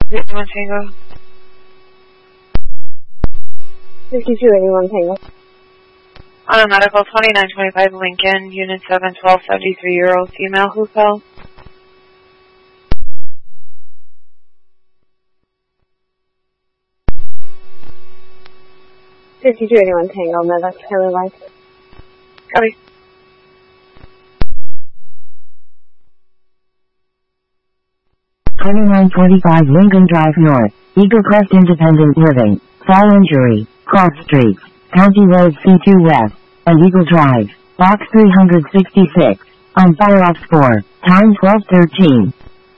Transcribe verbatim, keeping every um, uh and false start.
eighty-one Tango. fifty-two eighty-one Tango. On a medical twenty-nine twenty-five Lincoln, Unit seven twelve seventy-three Euro, female, who fell? fifty-two eighty-one Tango, Medex, Taylor Life. Copy. twenty-nine twenty-five Lincoln Drive North, Eagle Crest Independent Living, Fall Injury, Cross Street, County Road C two West, and Eagle Drive, Box three sixty-six, on Fire Ops four, time twelve thirteen.